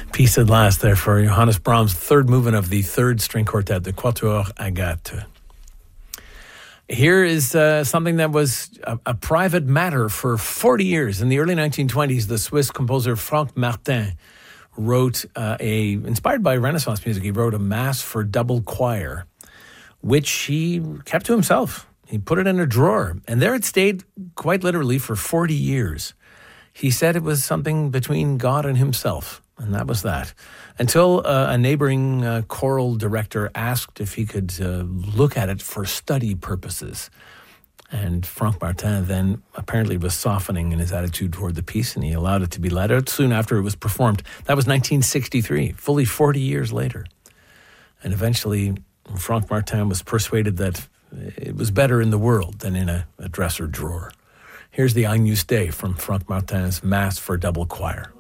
Peace at last there for Johannes Brahms' third movement of the third string quartet, the Quatuor Agate. Here is something that was a private matter for 40 years. In the early 1920s, the Swiss composer Franck Martin wrote inspired by Renaissance music, he wrote a mass for double choir, which he kept to himself. He put it in a drawer, and there it stayed quite literally for 40 years. He said it was something between God and himself, and that was that. Until a neighboring choral director asked if he could look at it for study purposes. And Franck Martin then apparently was softening in his attitude toward the piece, and he allowed it to be let out soon after it was performed. That was 1963, fully 40 years later. And eventually, Franck Martin was persuaded that it was better in the world than in a dresser drawer. Here's the Agnus Dei from Franck Martin's Mass for Double Choir.